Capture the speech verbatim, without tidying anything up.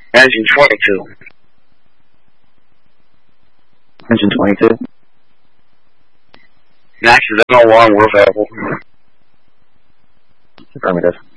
Engine twenty-two. Engine twenty-two. An accidental alarm, we're available. Affirmative.